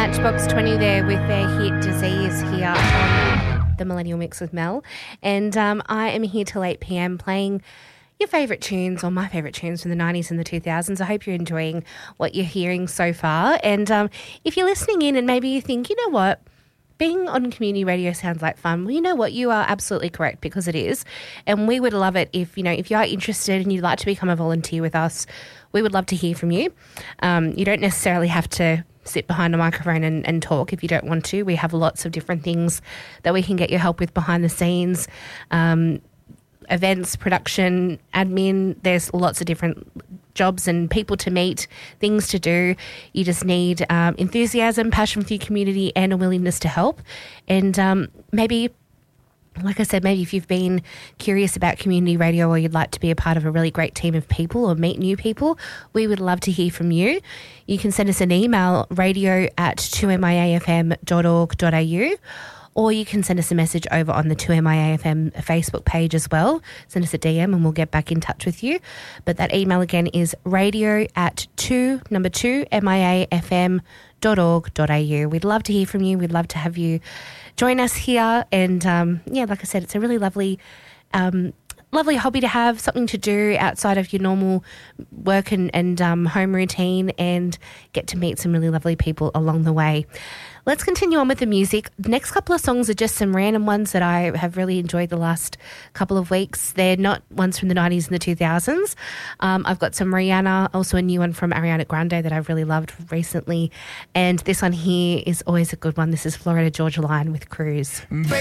Matchbox 20 there with their hit Disease here on the Millennial Mix with Mel. And I am here till 8 p.m. playing your favourite tunes or my favourite tunes from the 90s and the 2000s. I hope you're enjoying what you're hearing so far. And if you're listening in and maybe you think, you know what, being on community radio sounds like fun. Well, you know what? You are absolutely correct because it is. And we would love it if you are interested and you'd like to become a volunteer with us. We would love to hear from you. You don't necessarily have to sit behind a microphone and talk if you don't want to. We have lots of different things that we can get your help with behind the scenes, events, production, admin. There's lots of different jobs and people to meet, things to do. You just need enthusiasm, passion for your community and a willingness to help. And maybe, like I said, maybe if you've been curious about community radio or you'd like to be a part of a really great team of people or meet new people, we would love to hear from you. You can send us an email, radio@2miafm.org.au, or you can send us a message over on the 2MIAFM Facebook page as well. Send us a DM and we'll get back in touch with you. But that email again is radio@2miafm.org.au. We'd love to hear from you. We'd love to have you join us here. And, like I said, it's a really lovely hobby to have, something to do outside of your normal work and home routine, and get to meet some really lovely people along the way. Let's continue on with the music. The next couple of songs are just some random ones that I have really enjoyed the last couple of weeks. They're not ones from the 90s and the 2000s. I've got some Rihanna, also a new one from Ariana Grande that I've really loved recently. And this one here is always a good one. This is Florida Georgia Line with Cruise.